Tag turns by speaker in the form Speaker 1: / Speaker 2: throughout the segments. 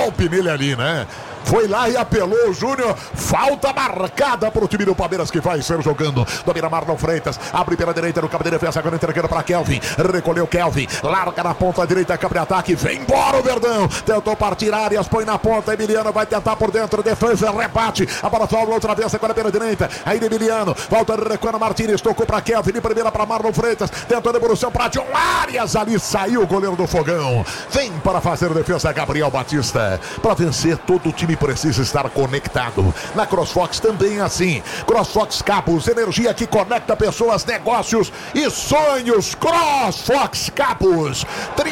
Speaker 1: golpe nele ali, né? Foi lá e apelou o Júnior. Falta marcada para o time do Palmeiras que vai ser jogando. Domina Marlon Freitas. Abre pela direita no campo de defesa. Agora entregando para Kelvin. Recolheu Kelvin. Larga na ponta direita. Campo de ataque. Vem embora o Verdão. Tentou partir áreas. Põe na ponta. Emiliano vai tentar por dentro. Defesa. Rebate. A bola sobra outra vez. Agora pela direita. Aí Emiliano. Volta recuando Martínez. Tocou para Kelvin. De primeira para Marlon Freitas. Tentou a devolução para John Arias. Ali saiu o goleiro do Fogão. Vem para fazer defesa Gabriel Batista. Para vencer, todo o time precisa estar conectado. Na CrossFox também é assim. CrossFox Cabos, energia que conecta pessoas, negócios e sonhos. CrossFox Cabos.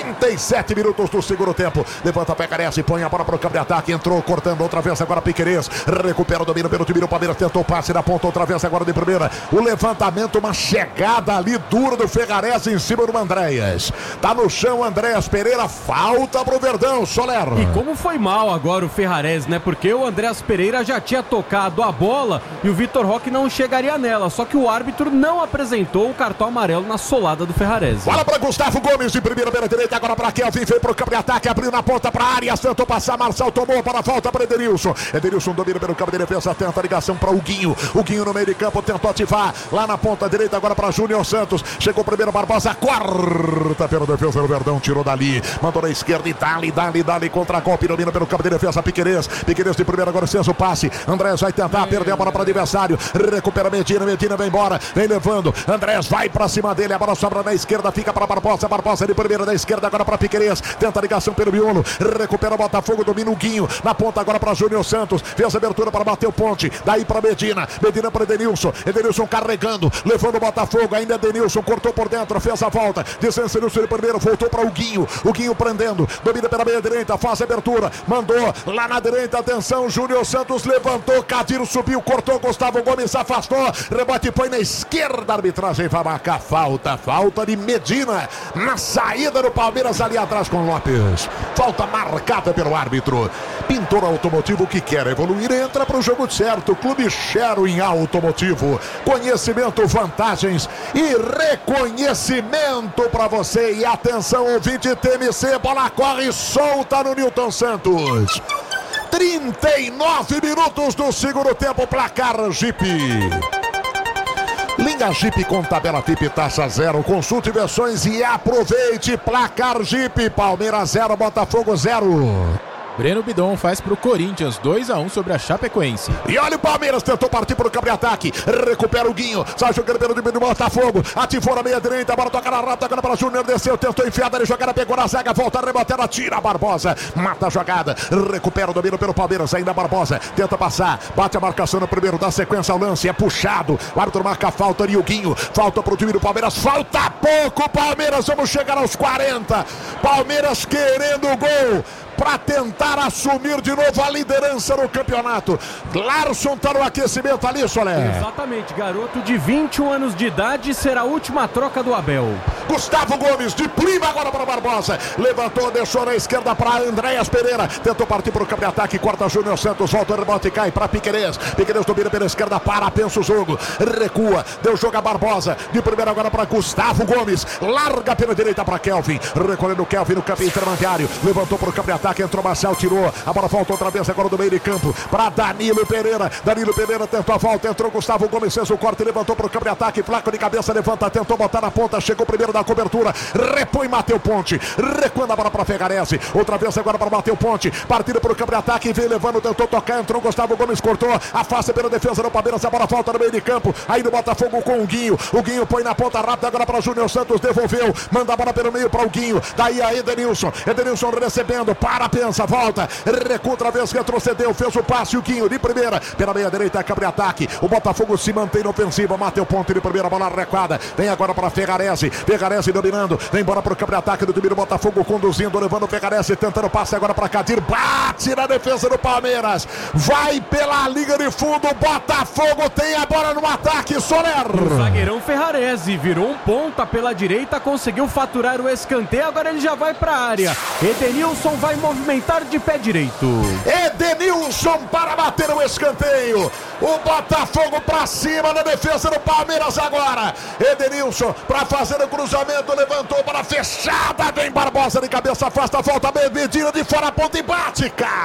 Speaker 1: 37 minutos do segundo tempo. Levanta, Pecarese, põe a bola para o campo de ataque. Entrou, cortando outra vez agora Piquerez. Recupera o domínio pelo time do Palmeiras. Tentou passe na ponta outra vez agora de primeira. O levantamento, uma chegada ali dura do Ferrarese em cima do Andréas. Tá no chão Andréas Pereira. Falta pro Verdão, Soler.
Speaker 2: E como foi mal agora o Ferrarese, né? Porque o Andréas Pereira já tinha tocado a bola e o Vitor Roque não chegaria nela. Só que o árbitro não apresentou o cartão amarelo na solada do Ferrarese.
Speaker 1: Bola para Gustavo Gomes de primeira pela direita. Agora para Kelvin. Veio pro campo de ataque. Abriu na ponta para Arias. Tentou passar. Marçal tomou para a falta para Edenilson. Edenilson domina pelo campo de defesa. Tenta a ligação para o Guinho. O Guinho no meio de campo. Tentou ativar. Lá na ponta direita. Agora para Júnior Santos. Chegou primeiro Barbosa. Quarta pela defesa do Verdão. Tirou dali. Mandou na esquerda. E dali. Contra-golpe. Domina pelo campo de defesa. Piquerez de primeira, agora licença o passe. Andrés vai tentar perder a bola para o adversário. Recupera Medina vem embora. Vem levando. Andrés vai para cima dele. A bola sobra na esquerda, fica para Barbosa. Barbosa de primeira da esquerda, agora para Piquerez. Tenta a ligação pelo miolo. Recupera o Botafogo, domina o Guinho. Na ponta agora para Júnior Santos. Fez a abertura para bater o ponte. Daí para Medina. Medina para Edenilson. Edenilson carregando, levando o Botafogo. Ainda Edenilson cortou por dentro, fez a volta. Distância de primeiro, voltou para o Guinho. O Guinho prendendo. Domina pela meia direita, faz a abertura. Mandou lá na direita, atenção. Júnior Santos levantou, Cadiro subiu, cortou, Gustavo Gomes afastou, rebote põe na esquerda, a arbitragem vai marcar falta de Medina, na saída do Palmeiras ali atrás com Lopes, falta marcada pelo árbitro. Pintor Automotivo que quer evoluir, entra para o jogo certo, Clube Chero em Automotivo, conhecimento, vantagens e reconhecimento para você. E atenção ouvinte TMC, bola corre solta no Nilton Santos. 39 minutos do segundo tempo, placar Jeep. Linha Jeep com tabela Tip taxa 0. Consulte versões e aproveite. Placar Jeep, Palmeiras 0, Botafogo 0.
Speaker 3: Breno Bidon faz pro Corinthians 2-1 sobre a Chapecoense.
Speaker 1: E olha o Palmeiras, tentou partir pro campo de ataque. Recupera o Guinho, sai jogando pelo time do Botafogo. Ativou na meia direita, a bola toca na rata, agora para Júnior, desceu, tentou enfiar, ele jogada, pegou na zaga, volta a rebater, tira a Barbosa. Mata a jogada, recupera o domínio pelo Palmeiras, ainda a Barbosa. Tenta passar, bate a marcação no primeiro, dá sequência ao lance, é puxado. O árbitro marca a falta e o Guinho. Falta pro time do Palmeiras, falta pouco, Palmeiras, vamos chegar aos 40. Palmeiras querendo o gol para tentar assumir de novo a liderança no campeonato. Larson tá no aquecimento ali, Soler.
Speaker 2: Exatamente, garoto de 21 anos de idade, será a última troca do Abel.
Speaker 1: Gustavo Gomes de prima agora para Barbosa, levantou, deixou na esquerda para Andréas Pereira, tentou partir para o campo de ataque, corta Júnior Santos, volta o rebote e cai para Piquerez. Piquerez domina pela esquerda, pensa o jogo, recua, deu jogo a Barbosa, de primeira agora para Gustavo Gomes, larga pela direita para Kelvin, recolhendo Kelvin no campo intermediário, levantou para o campo de ataque, entrou Marcel, tirou, a bola volta outra vez agora do meio de campo para Danilo Pereira tentou a volta, entrou Gustavo Gomes, fez o corte, levantou para o campo de ataque, flaco de cabeça, levanta, tentou botar na ponta, chegou primeiro da cobertura, repõe Matheus Ponte, recuando a bola para Ferrarese, outra vez agora para Matheus Ponte, partida para o campo de ataque, vem levando, tentou tocar, entrou Gustavo Gomes, cortou, afasta pela defesa do Palmeiras, a bola volta no meio de campo, aí no Botafogo com o Guinho põe na ponta rápida agora para Júnior Santos, devolveu, manda a bola pelo meio para o Guinho, daí a Edenilson recebendo, pensa, volta, recua outra vez, retrocedeu, fez o passe, o Guinho de primeira, pela meia direita, cabe ataque, o Botafogo se mantém na ofensiva, Matheus Ponte de primeira, bola recuada, vem agora para Ferrarese dominando, vem embora para o campo de ataque do time do Botafogo, conduzindo, levando o Ferrarese, tentando passe agora para Cadir, bate na defesa do Palmeiras, vai pela linha de fundo, o Botafogo tem a bola no ataque, Soler.
Speaker 2: O zagueirão Ferrarese virou um ponta pela direita, conseguiu faturar o escanteio, agora ele já vai para a área, Edenilson vai movimentar de pé direito.
Speaker 1: Edenilson para bater o escanteio, o Botafogo para cima na defesa do Palmeiras agora, Edenilson para fazer o cruzamento, levantou para fechada, vem Barbosa de cabeça, afasta, volta, Medina de fora, ponta e bate, cara.